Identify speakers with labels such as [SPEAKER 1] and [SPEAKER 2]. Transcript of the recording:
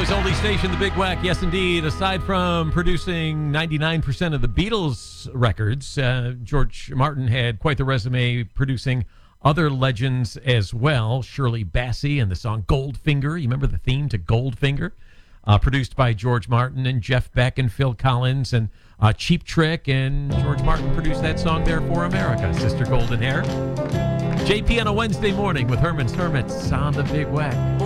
[SPEAKER 1] America's oldie station, The Big Whack. Yes, indeed. Aside from producing 99% of the Beatles records, George Martin had quite the resume producing other legends as well. Shirley Bassey and the song Goldfinger. You remember the theme to Goldfinger? Produced by George Martin and Jeff Beck and Phil Collins and Cheap Trick. And George Martin produced that song there for America, Sister Golden Hair. JP on a Wednesday morning with Herman's Hermits on The Big Whack.